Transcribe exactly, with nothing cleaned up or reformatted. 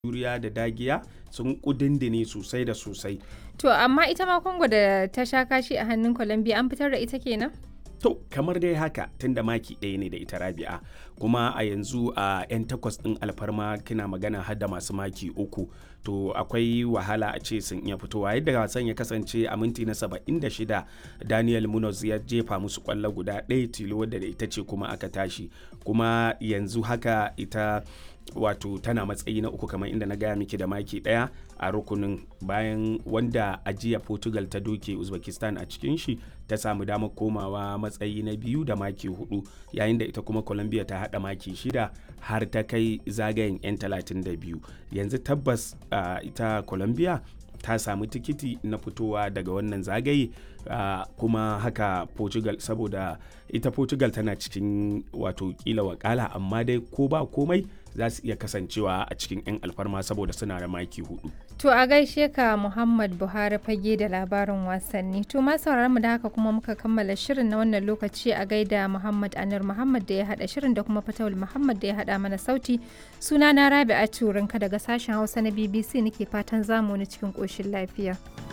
juriya da dagiya sun kudindine sosai da sosai. To amma ita ma Congo da ta sha kashi a hannun Colombia an fitar da ita kenan? To kamar dai haka tunda maki ɗaya ne da ita Rabi'a, kuma a yanzu a 'yan takwas ɗin alfarma kina magana har da masu maki uku, to akwai wahala a ce sun iya fitowa. Yadda wasan ya kasance a minti na saba'in da shida Daniel Munoz ya jefa musu kwallo guda ɗaya tilo wadda da ita ce kuma aka tashi, kuma yanzu haka ita wato tana matsayi na uku kamar inda na gaya miki da maki ɗaya a rukunin, bayan wanda ajiya Portugal ta doke Uzbekistan a cikin shi ta samu damar komawa matsayi na biyu da maki hudu, yayin da ita kuma Colombia ta hada maki shida har ta kai zagayen 'yan talatin da biyu. Yanzu tabbas uh, ita Colombia ta samu tikiti na fitowa daga wannan zagaye, uh, kuma haka Portugal, saboda ita Portugal tana cikin wato kila wakala, amma dai ko ba komai za su iya kasancewa a cikin 'yan alfarma saboda suna da maki hudu. To a gaishe ka Muhammad Buhari fage da labarin wasanni. To ma sauraron mu da haka kuma muka kammala shirin na wannan lokaci, a gaida Muhammad Anur Muhammad da ya hada shirin da kuma Fatawul Muhammad da ya hada mana sauti. Suna na Rabi'a Turinka daga sashen Hausa na B B C nake fatan zamu ni cikin koshin lafiya.